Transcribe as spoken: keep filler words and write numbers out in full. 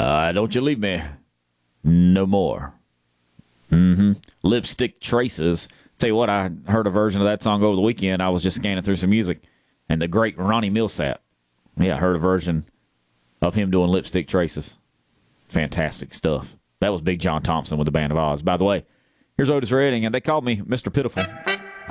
Uh, don't you leave me no more. Mm-hmm. Lipstick Traces. Tell you what, I heard a version of that song over the weekend. I was just scanning through some music, and the great Ronnie Millsap. Yeah, I heard a version of him doing Lipstick Traces. Fantastic stuff. That was Big John Thompson with the Band of Oz. By the way, here's Otis Redding, and they called me Mister Pitiful.